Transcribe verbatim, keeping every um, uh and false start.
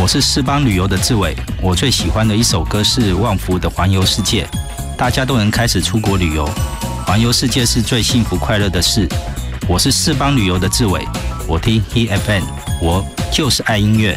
我是四邦旅游的志伟，我最喜欢的一首歌是旺福的《环游世界》，大家都能开始出国旅游，环游世界是最幸福快乐的事。我是四邦旅游的志伟，我听 H F M， 我就是爱音乐。